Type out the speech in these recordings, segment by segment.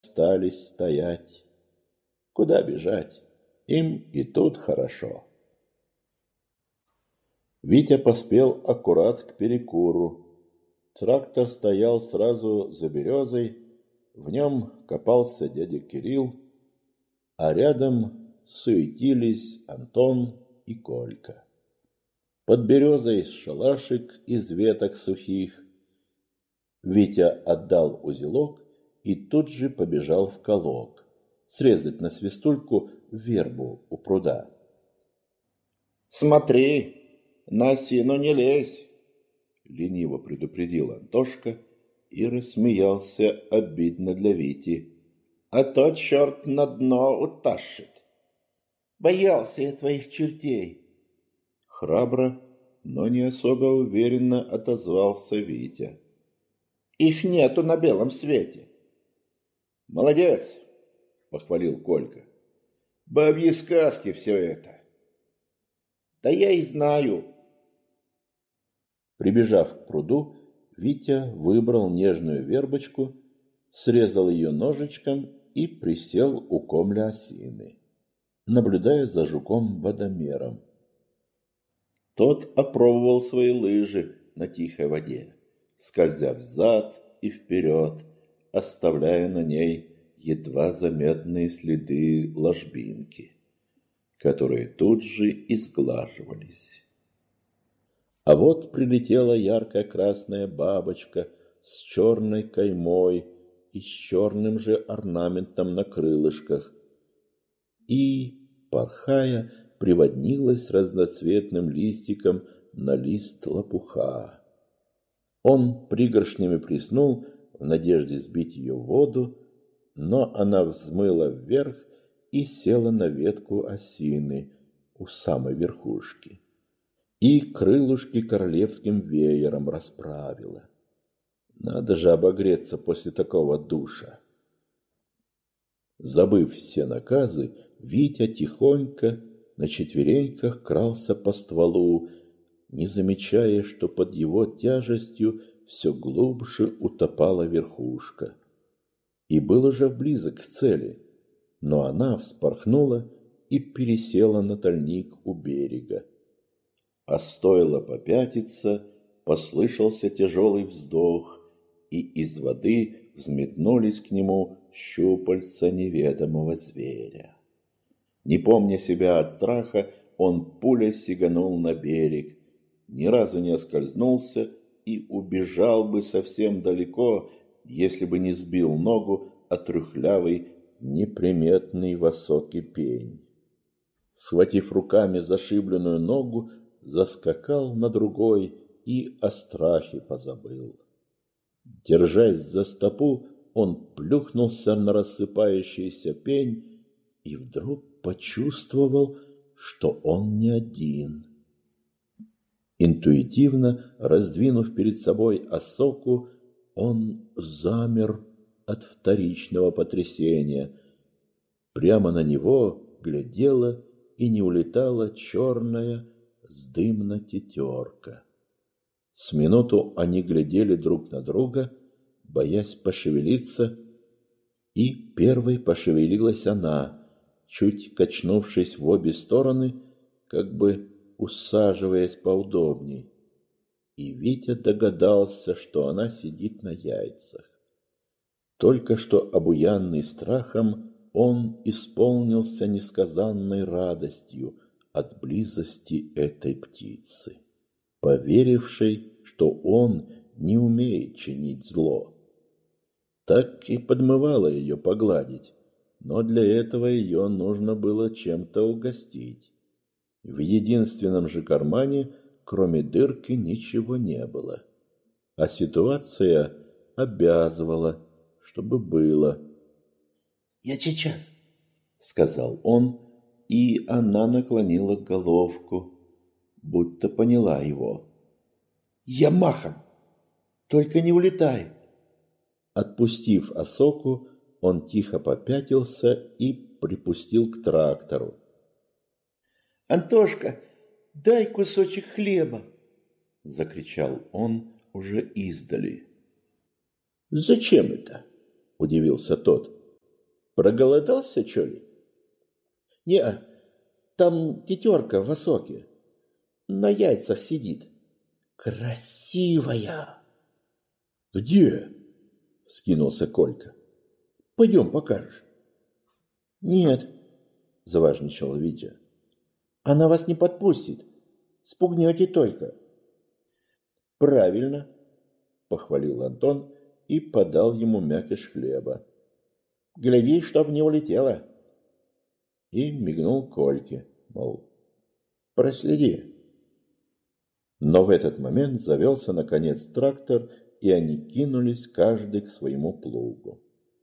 остались стоять. Куда бежать? Им и тут хорошо. Витя поспел аккурат к перекуру. Трактор стоял сразу за березой, в нем копался дядя Кирилл, а рядом суетились Антон и Колька. Под березой шалашик из веток сухих. Витя отдал узелок и тут же побежал в колок, срезать на свистульку вербу у пруда. «Смотри, на осину не лезь!» — лениво предупредил Антошка и рассмеялся обидно для Вити. «А то черт на дно утащит!» «Боялся я твоих чертей!» Храбро, но не особо уверенно отозвался Витя. «Их нету на белом свете!» «Молодец!» — похвалил Колька. «Бабьи сказки все это!» «Да я и знаю!» Прибежав к пруду, Витя выбрал нежную вербочку, срезал ее ножичком и присел у комля осины, наблюдая за жуком-водомером. Тот опробовал свои лыжи на тихой воде, скользя взад и вперед, оставляя на ней едва заметные следы ложбинки, которые тут же изглаживались. А вот прилетела яркая красная бабочка с черной каймой и с черным же орнаментом на крылышках, и, порхая, приводнилась разноцветным листиком на лист лопуха. Он пригоршнями плеснул в надежде сбить ее в воду, но она взмыла вверх и села на ветку осины у самой верхушки и крылышки королевским веером расправила. Надо же обогреться после такого душа. Забыв все наказы, Витя тихонько на четвереньках крался по стволу, не замечая, что под его тяжестью все глубже утопала верхушка. И был уже близок к цели, но она вспорхнула и пересела на тальник у берега. А стоило попятиться, послышался тяжелый вздох, и из воды взметнулись к нему щупальца неведомого зверя. Не помня себя от страха, он пулей сиганул на берег, ни разу не оскользнулся и убежал бы совсем далеко, если бы не сбил ногу о трухлявый, неприметный высокий пень. Схватив руками зашибленную ногу, заскакал на другой и о страхе позабыл. Держась за стопу, он плюхнулся на рассыпающийся пень и вдруг почувствовал, что он не один. Интуитивно раздвинув перед собой осоку, он замер от вторичного потрясения. Прямо на него глядела и не улетала черная сдымно-тетерка. С минуту они глядели друг на друга, боясь пошевелиться, и первой пошевелилась она, чуть качнувшись в обе стороны, как бы усаживаясь поудобней. И Витя догадался, что она сидит на яйцах. Только что обуянный страхом, он исполнился несказанной радостью от близости этой птицы, поверившей, что он не умеет чинить зло. Так и подмывало ее погладить, но для этого ее нужно было чем-то угостить. В единственном же кармане, кроме дырки, ничего не было, а ситуация обязывала, чтобы было. «Я сейчас», — сказал он, и она наклонила головку, будто поняла его. «Я махом, только не улетай». Отпустив осоку, он тихо попятился и припустил к трактору. «Антошка, дай кусочек хлеба!» — закричал он уже издали. «Зачем это?» — удивился тот. Проголодался, чё ли? Не, там тетерка в осоке. На яйцах сидит. Красивая. Где? Вскинулся Колька. Пойдем покажешь. Нет, заважничал Витя. Она вас не подпустит. Спугнете только. Правильно, похвалил Антон и подал ему мякиш хлеба. Гляди, чтоб не улетела. И мигнул Кольке, мол, проследи. Но в этот момент завелся, наконец, трактор, и они кинулись каждый к своему плугу.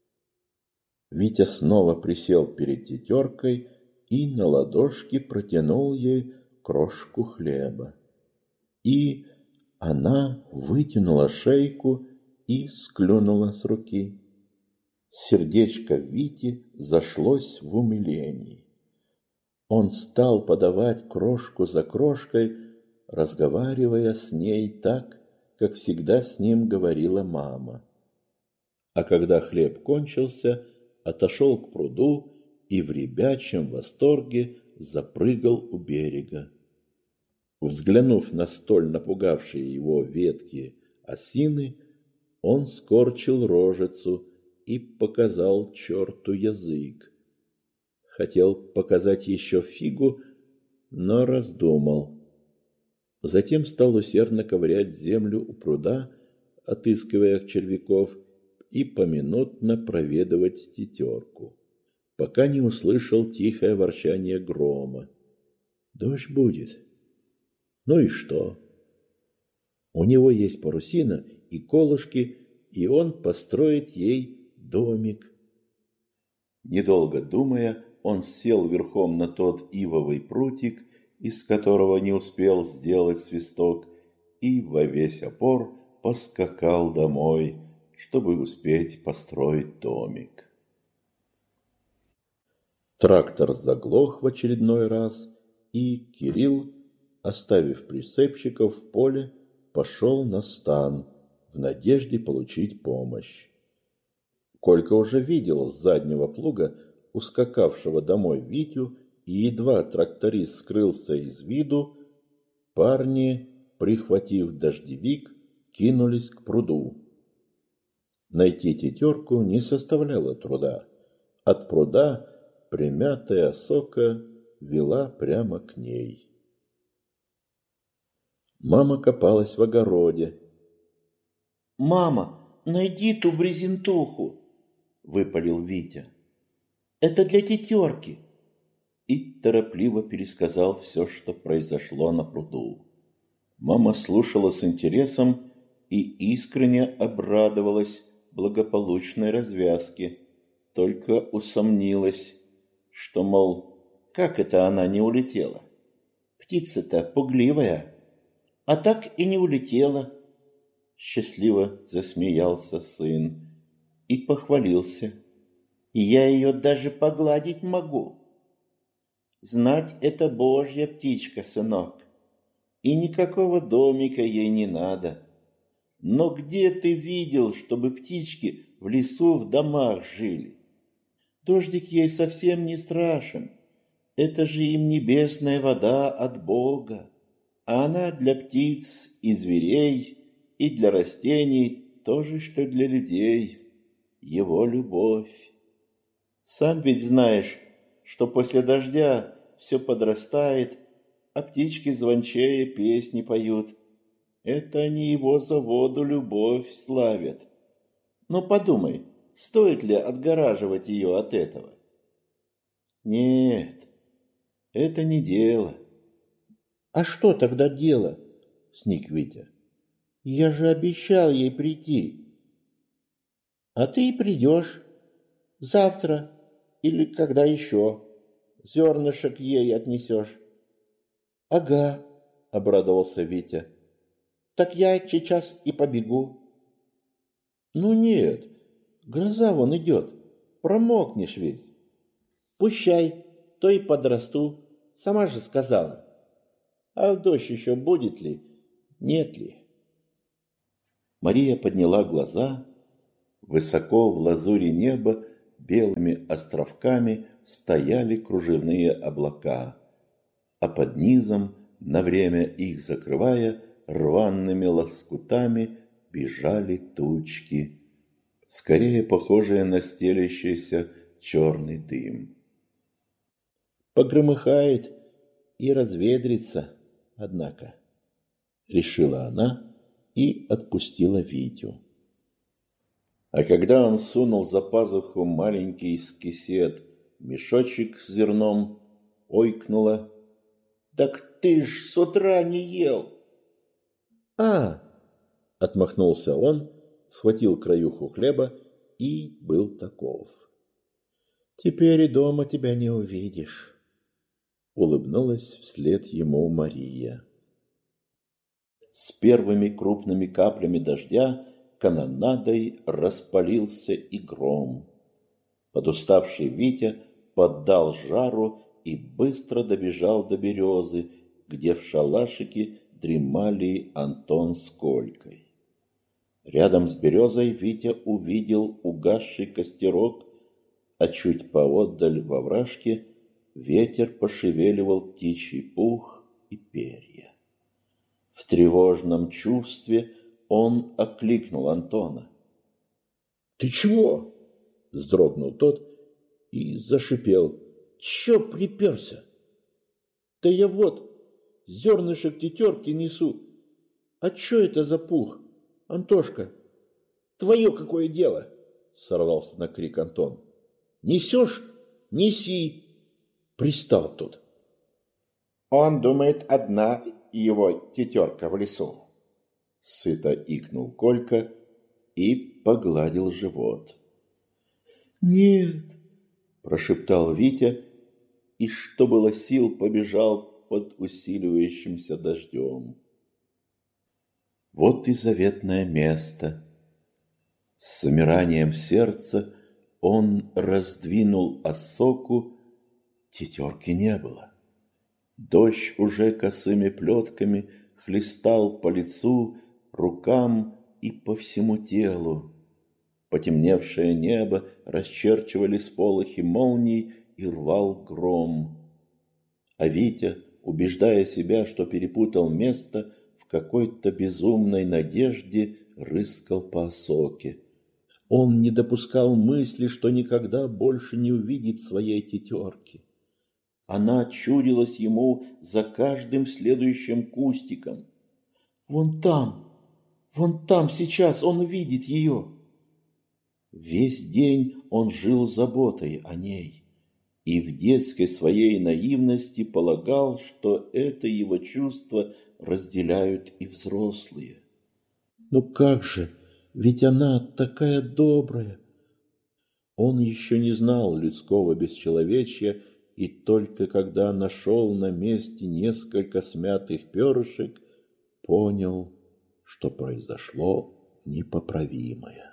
Витя снова присел перед тетеркой и на ладошки протянул ей крошку хлеба. И она вытянула шейку и склюнула с руки. Сердечко Вити зашлось в умилении. Он стал подавать крошку за крошкой, разговаривая с ней так, как всегда с ним говорила мама. А когда хлеб кончился, отошел к пруду и в ребячем восторге запрыгал у берега. Взглянув на столь напугавшие его ветки осины, он скорчил рожицу и показал черту язык. Хотел показать еще фигу, но раздумал. Затем стал усердно ковырять землю у пруда, отыскивая червяков, и поминутно проведывать тетерку, пока не услышал тихое ворчание грома. Дождь будет. Ну и что? У него есть парусина и колышки, и он построит ей домик. Недолго думая, он сел верхом на тот ивовый прутик, из которого не успел сделать свисток, и во весь опор поскакал домой, чтобы успеть построить домик. Трактор заглох в очередной раз, и Кирилл, оставив прицепщиков в поле, пошел на стан в надежде получить помощь. Колька уже видел с заднего плуга ускакавшего домой Витю, и едва тракторист скрылся из виду, парни, прихватив дождевик, кинулись к пруду. Найти тетерку не составляло труда. От пруда примятая осока вела прямо к ней. Мама копалась в огороде. «Мама, найди ту брезентуху!» — выпалил Витя. «Это для тетерки!» И торопливо пересказал все, что произошло на пруду. Мама слушала с интересом и искренне обрадовалась благополучной развязке, только усомнилась, что, мол, как это она не улетела? Птица-то пугливая, а так и не улетела. Счастливо засмеялся сын и похвалился. Я ее даже погладить могу. Знать, это Божья птичка, сынок, и никакого домика ей не надо. Но где ты видел, чтобы птички в лесу в домах жили? Дождик ей совсем не страшен. Это же им небесная вода от Бога. А она для птиц и зверей, и для растений то же, что для людей. Его любовь. Сам ведь знаешь, что после дождя все подрастает, а птички звончее песни поют. Это они его за воду любовь славят. Но подумай, стоит ли отгораживать ее от этого? Нет, это не дело. А что тогда дело? Сник Витя. Я же обещал ей прийти. А ты и придешь. Завтра или когда еще. Зернышек ей отнесешь. Ага, обрадовался Витя. Так я сейчас и побегу. Ну нет, гроза вон идет, промокнешь весь. Пущай, то и подрасту, сама же сказала. А дождь еще будет ли, нет ли? Мария подняла глаза. Высоко в лазури неба белыми островками стояли кружевные облака, а под низом, на время их закрывая, рваными лоскутами бежали тучки, скорее похожие на стелящийся черный дым. «Погромыхает и разведрится, однако», — решила она и отпустила Витю. А когда он сунул за пазуху маленький скисет мешочек с зерном, ойкнула: «Так ты ж с утра не ел!» «А!» — отмахнулся он, схватил краюху хлеба и был таков. «Теперь и дома тебя не увидишь», — улыбнулась вслед ему Мария. С первыми крупными каплями дождя канонадой распалился и гром. Подуставший Витя поддал жару и быстро добежал до березы, где в шалашике дремали Антон с Колькой. Рядом с березой Витя увидел угасший костерок, а чуть поотдаль во вражке ветер пошевеливал птичий пух и перья. В тревожном чувстве он окликнул Антона. «Ты чего?» — вздрогнул тот и зашипел. «Чё приперся?» «Да я вот зернышек тетерки несу. А чё это за пух, Антошка? Твое какое дело?» — сорвался на крик Антон. «Несешь? Неси!» — пристал тут. «Он думает, одна его тетерка в лесу», — сыто икнул Колька и погладил живот. «Нет!» — прошептал Витя и, что было сил, побежал под усиливающимся дождем. Вот и заветное место. С замиранием сердца он раздвинул осоку, тетерки не было. Дождь уже косыми плетками хлестал по лицу, рукам и по всему телу. Потемневшее небо расчерчивали сполохи молний и рвал гром. А Витя, убеждая себя, что перепутал место, в какой-то безумной надежде рыскал по осоке. Он не допускал мысли, что никогда больше не увидит своей тетерки. Она чудилась ему за каждым следующим кустиком. Вон там сейчас он увидит ее. Весь день он жил заботой о ней и в детской своей наивности полагал, что это его чувство разделяют и взрослые. Но как же, ведь она такая добрая. Он еще не знал людского бесчеловечья, и только когда нашел на месте несколько смятых перышек, понял, что произошло непоправимое.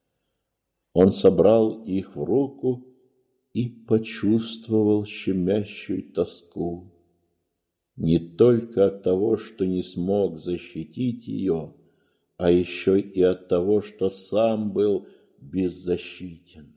Он собрал их в руку и почувствовал щемящую тоску. Не только от того, что не смог защитить ее, а еще и от того, что сам был беззащитен.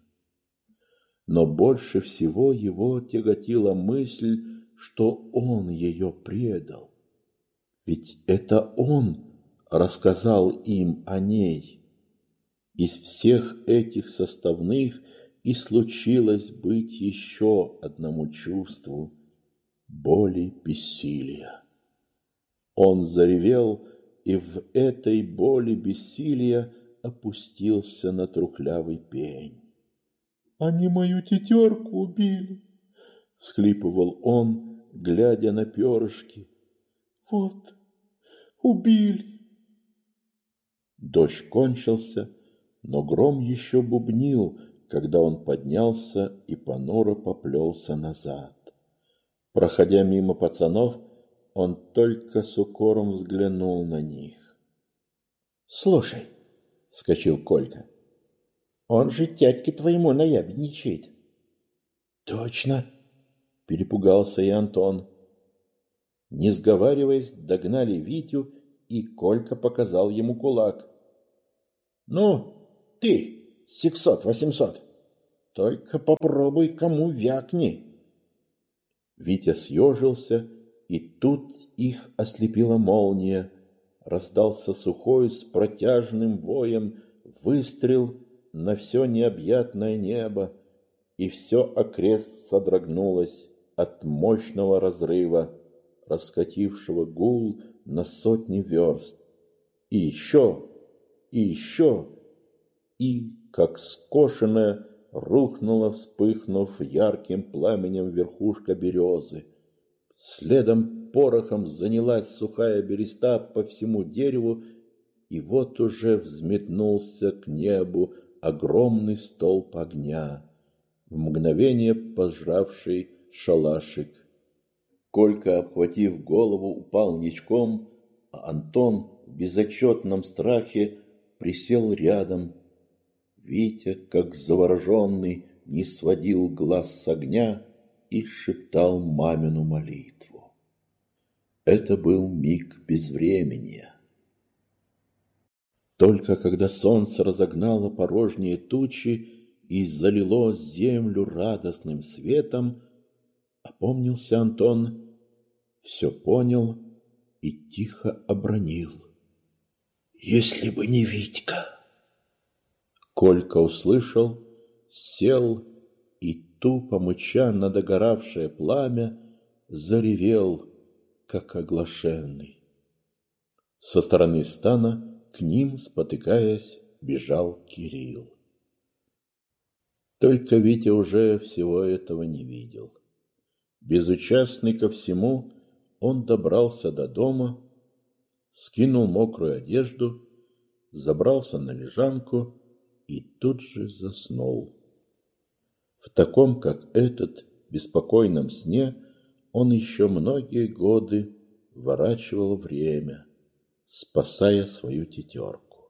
Но больше всего его тяготила мысль, что он ее предал. Ведь это он рассказал им о ней. Из всех этих составных и случилось быть еще одному чувству – боли бессилия. Он заревел, и в этой боли бессилия опустился на трухлявый пень. «Они мою тетерку убили!» — всхлипывал он, глядя на перышки. «Вот, убили!» Дождь кончился, но гром еще бубнил, когда он поднялся и понуро поплелся назад. Проходя мимо пацанов, он только с укором взглянул на них. «Слушай!» — вскочил Колька. «Он же тятьке твоему наябедничает». «Точно!» — перепугался и Антон. Не сговариваясь, догнали Витю, и Колька показал ему кулак. «Ну, ты, 600-800, Только попробуй кому вякни. Витя съежился, и тут их ослепила молния. Раздался сухой с протяжным воем выстрел на все необъятное небо, и все окрест содрогнулось от мощного разрыва, раскатившего гул на сотни верст. И еще, и еще, и, как скошенная, рухнула, вспыхнув ярким пламенем верхушка березы. Следом порохом занялась сухая береста по всему дереву, и вот уже взметнулся к небу огромный столб огня, в мгновение пожравший шалашик. Колька, обхватив голову, упал ничком, а Антон в безотчетном страхе присел рядом. Витя, как завороженный, не сводил глаз с огня и шептал мамину молитву. Это был миг безвременья. Только когда солнце разогнало порожние тучи и залило землю радостным светом, опомнился Антон, все понял и тихо обронил: «Если бы не Витька!» Колька услышал, сел и, тупо мыча на догоравшее пламя, заревел, как оглашенный. Со стороны стана к ним, спотыкаясь, бежал Кирилл. Только Витя уже всего этого не видел. Безучастный ко всему, он добрался до дома, скинул мокрую одежду, забрался на лежанку и тут же заснул. В таком, как этот, беспокойном сне он еще многие годы ворачивал время, спасая свою тетерку.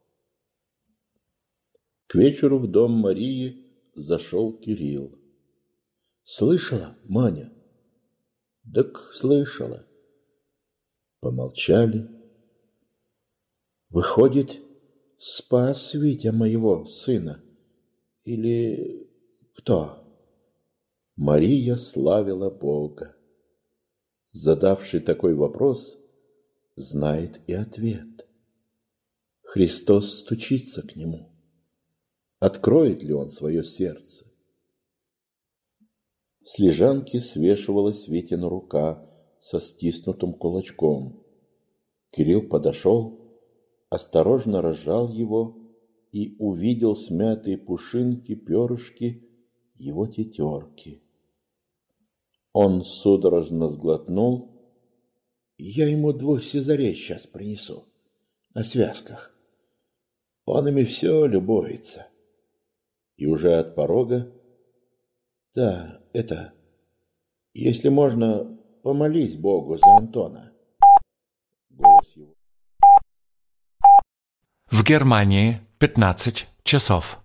К вечеру в дом Марии зашел Кирилл. «Слышала, Маня?» «Так слышала». Помолчали. «Выходит, спас Витя моего сына? Или кто?» Мария славила Бога. Задавший такой вопрос знает и ответ. Христос стучится к нему. Откроет ли он свое сердце? С лежанки свешивалась Витина рука со стиснутым кулачком. Кирилл подошел, осторожно разжал его и увидел смятые пушинки, перышки его тетерки. Он судорожно сглотнул. «Я ему 2 сизарей сейчас принесу, на связках. Он ими все любуется». И уже от порога: «Да, если можно, помолись Богу за Антона». Голос его. В Германии 15 часов.